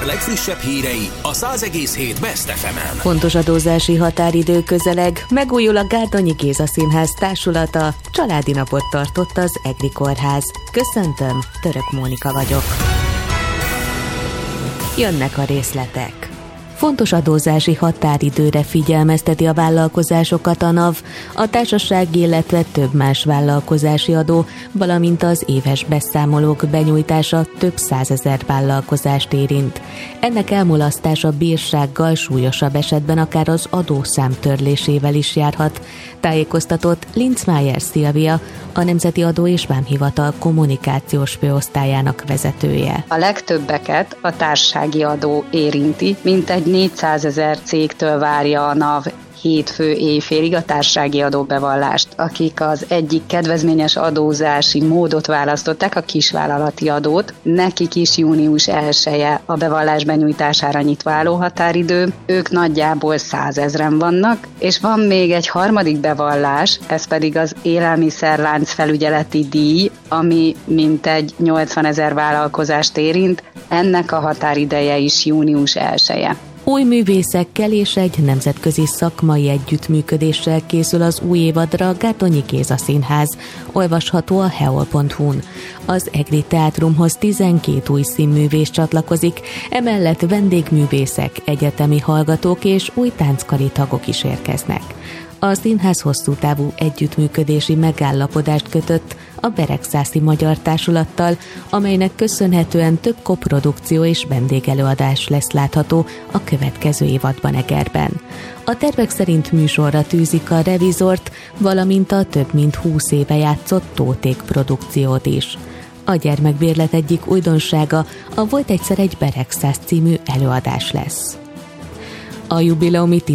legfrissebb hírei a 100,7 Best FM-en. Fontos adózási határidő közeleg, megújul a Gárdonyi Géza Színház társulata, családi napot tartott az EGRI Kórház. Köszöntöm, Török Mónika vagyok. Jönnek a részletek. Fontos adózási határidőre figyelmezteti a vállalkozásokat a NAV, a társasági, illetve több más vállalkozási adó, valamint az éves beszámolók benyújtása több százezer vállalkozást érint. Ennek elmulasztása bírsággal, súlyosabb esetben akár az adószám törlésével is járhat, tájékoztatott Linzmeier Szilvia, a Nemzeti Adó és Vámhivatal kommunikációs főosztályának vezetője. A legtöbbeket a társasági adó érinti, mintegy 400 000 cégtől várja a NAV hétfő éjfélig a társasági adóbevallást, akik az egyik kedvezményes adózási módot választották, a kisvállalati adót. Nekik is június 1-e a bevallás benyújtására nyitva álló határidő, ők nagyjából 100 000-en vannak, és van még egy harmadik bevallás, ez pedig az élelmiszerlánc felügyeleti díj, ami mintegy 80 000 vállalkozást érint, ennek a határideje is június 1-e. Új művészekkel és egy nemzetközi szakmai együttműködéssel készül az új évadra a Gárdonyi Géza Színház, olvasható a heol.hu-n. Az EGRI Teátrumhoz 12 új színművész csatlakozik, emellett vendégművészek, egyetemi hallgatók és új tánckari tagok is érkeznek. A színház hosszú távú együttműködési megállapodást kötött a Beregszászi Magyar Társulattal, amelynek köszönhetően több koprodukció és vendégelőadás lesz látható a következő évadban Egerben. A tervek szerint műsorra tűzik a Revizort, valamint a több mint 20 éve játszott Tóték produkciót is. A gyermekbérlet egyik újdonsága a Volt egyszer egy Beregszász című előadás lesz. A jubileumi